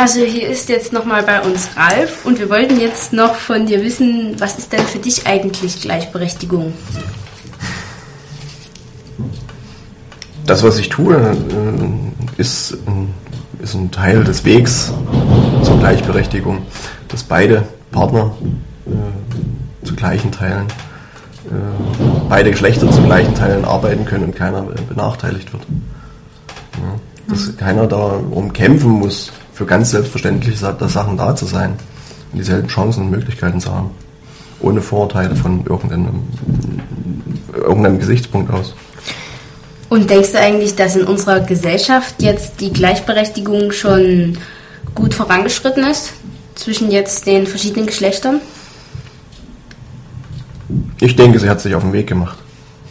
Also hier ist jetzt nochmal bei uns Ralf und wir wollten jetzt noch von dir wissen, was ist denn für dich eigentlich Gleichberechtigung? Das, was ich tue, ist ein Teil des Wegs zur Gleichberechtigung, dass beide Partner zu gleichen Teilen, beide Geschlechter zu gleichen Teilen arbeiten können und keiner benachteiligt wird. Ja, dass keiner darum kämpfen muss, für ganz selbstverständliche Sachen da zu sein und dieselben Chancen und Möglichkeiten zu haben, ohne Vorurteile von irgendeinem Gesichtspunkt aus. Und denkst du eigentlich, dass in unserer Gesellschaft jetzt die Gleichberechtigung schon gut vorangeschritten ist zwischen jetzt den verschiedenen Geschlechtern? Ich denke, sie hat sich auf den Weg gemacht.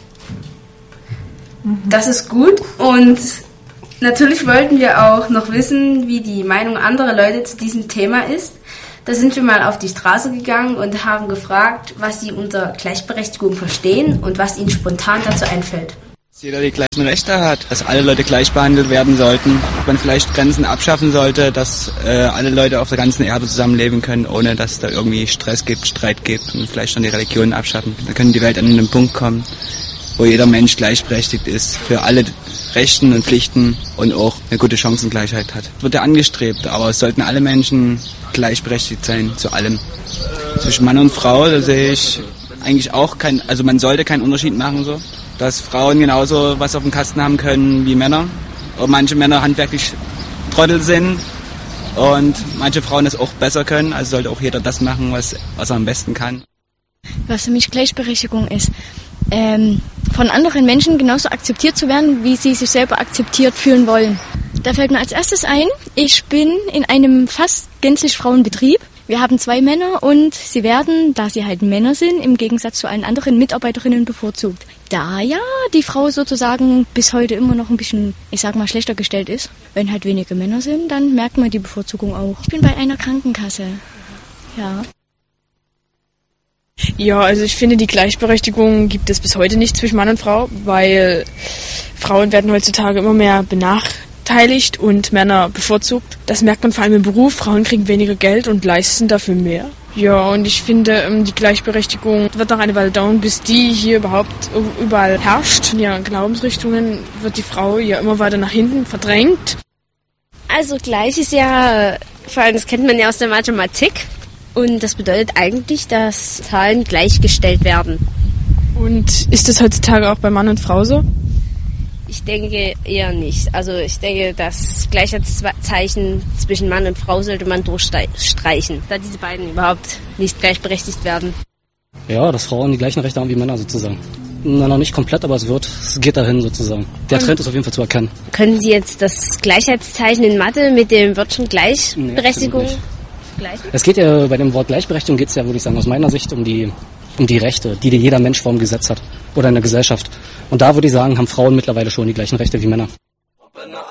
Das ist gut und natürlich wollten wir auch noch wissen, wie die Meinung anderer Leute zu diesem Thema ist. Da sind wir mal auf die Straße gegangen und haben gefragt, was sie unter Gleichberechtigung verstehen und was ihnen spontan dazu einfällt. Dass jeder die gleichen Rechte hat, dass alle Leute gleich behandelt werden sollten, dass man vielleicht Grenzen abschaffen sollte, dass alle Leute auf der ganzen Erde zusammenleben können, ohne dass es da irgendwie Stress gibt, Streit gibt und vielleicht dann die Religionen abschaffen. Dann können die Welt an einen Punkt kommen, wo jeder Mensch gleichberechtigt ist, für alle Rechten und Pflichten und auch eine gute Chancengleichheit hat. Das wird ja angestrebt, aber es sollten alle Menschen gleichberechtigt sein zu allem. Zwischen Mann und Frau, da sehe ich eigentlich auch also man sollte keinen Unterschied machen so. Dass Frauen genauso was auf dem Kasten haben können wie Männer. Und manche Männer handwerklich Trottel sind und manche Frauen das auch besser können. Also sollte auch jeder das machen, was er am besten kann. Was für mich Gleichberechtigung ist, von anderen Menschen genauso akzeptiert zu werden, wie sie sich selber akzeptiert fühlen wollen. Da fällt mir als erstes ein, ich bin in einem fast gänzlich Frauenbetrieb. Wir haben 2 Männer und sie werden, da sie halt Männer sind, im Gegensatz zu allen anderen Mitarbeiterinnen bevorzugt. Da ja die Frau sozusagen bis heute immer noch ein bisschen, ich sag mal, schlechter gestellt ist. Wenn halt wenige Männer sind, dann merkt man die Bevorzugung auch. Ich bin bei einer Krankenkasse. Ja. Ja, also ich finde, die Gleichberechtigung gibt es bis heute nicht zwischen Mann und Frau, weil Frauen werden heutzutage immer mehr benachteiligt und Männer bevorzugt. Das merkt man vor allem im Beruf. Frauen kriegen weniger Geld und leisten dafür mehr. Ja, und ich finde, die Gleichberechtigung wird noch eine Weile dauern, bis die hier überhaupt überall herrscht. In ihren Glaubensrichtungen wird die Frau ja immer weiter nach hinten verdrängt. Also gleich ist ja, vor allem das kennt man ja aus der Mathematik. Und das bedeutet eigentlich, dass Zahlen gleichgestellt werden. Und ist das heutzutage auch bei Mann und Frau so? Ich denke eher nicht. Also ich denke, das Gleichheitszeichen zwischen Mann und Frau sollte man durchstreichen, da diese beiden überhaupt nicht gleichberechtigt werden. Ja, dass Frauen die gleichen Rechte haben wie Männer sozusagen. Na, noch nicht komplett, aber es geht dahin sozusagen. Der Trend ist auf jeden Fall zu erkennen. Können Sie jetzt das Gleichheitszeichen in Mathe mit dem Wörtchen Gleichberechtigung gleichen? Es geht ja bei dem Wort Gleichberechtigung, geht es ja, würde ich sagen, aus meiner Sicht um die Rechte, die jeder Mensch vor dem Gesetz hat oder in der Gesellschaft. Und da würde ich sagen, haben Frauen mittlerweile schon die gleichen Rechte wie Männer.